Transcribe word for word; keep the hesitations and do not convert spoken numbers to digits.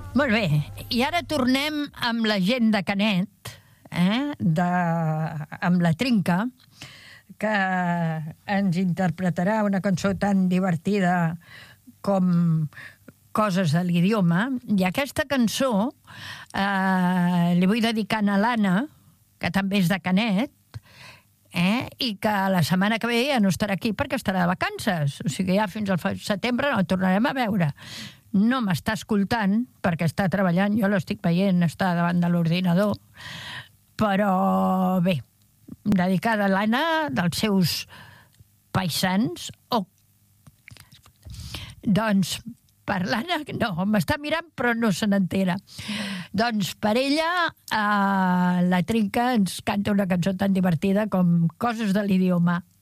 Molt bé, i ara tornem amb la gent de Canet, eh? de, amb la Trinca, que ens interpretarà una cançó tan divertida com Coses de l'idioma. I aquesta cançó eh, li vull dedicar a l'Anna, que també és de Canet, eh? i que la setmana que ve ja no estarà aquí perquè estarà de vacances. O sigui, ja fins al setembre no el tornarem a veure. No m'està escoltant perquè està treballant, jo l'estic veient, està davant de l'ordinador, però bé, dedicada a l'Anna, dels seus paisans, o... Doncs, per l'Anna, no, m'està mirant però no se n'entera. Doncs per ella, eh, la Trinca ens canta una cançó tan divertida com Coses de l'idioma.